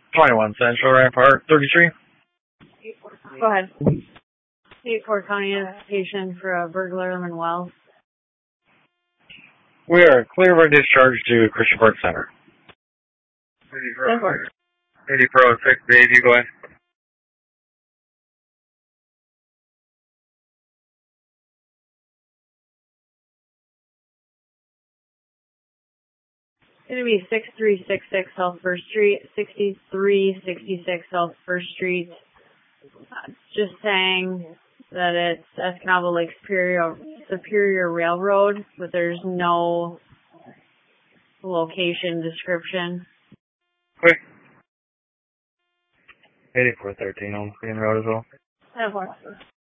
21 Central Rampart 33. Go ahead. State Court County identification for a burglar in Wells. We are clear for discharge to Christian Park Center. 80-406, baby, go ahead. It's going to be 6366 South First Street, 6366 South First Street. It's just saying that it's Escanaba Lake Superior Railroad, but there's no location description. Quick. 8413 on Green Road as well.